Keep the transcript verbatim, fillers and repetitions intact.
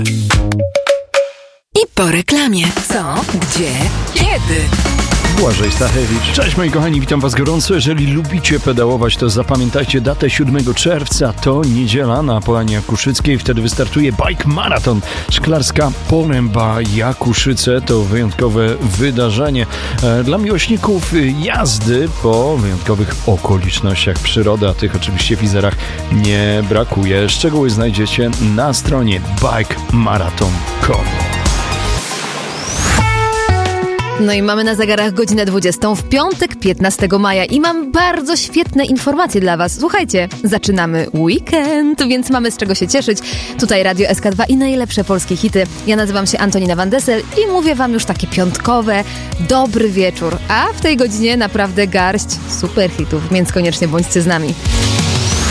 I po reklamie. Co? Gdzie? Kiedy? Błażej Stachewicz. Cześć moi kochani, witam was gorąco. Jeżeli lubicie pedałować, to zapamiętajcie datę siódmego czerwca. To niedziela na Polanie Jakuszyckiej. Wtedy wystartuje Bike Marathon. Szklarska Poręba Jakuszyce to wyjątkowe wydarzenie dla miłośników jazdy po wyjątkowych okolicznościach przyrody, a tych oczywiście w Izerach nie brakuje. Szczegóły znajdziecie na stronie bike marathon kropka com. No i mamy na zegarach godzinę dwudziestą w piątek, piętnastego maja i mam bardzo świetne informacje dla was. Słuchajcie, zaczynamy weekend, więc mamy z czego się cieszyć. Tutaj Radio S K dwa i najlepsze polskie hity. Ja nazywam się Antonina Van Dessel i mówię wam już takie piątkowe, dobry wieczór. A w tej godzinie naprawdę garść super hitów, więc koniecznie bądźcie z nami.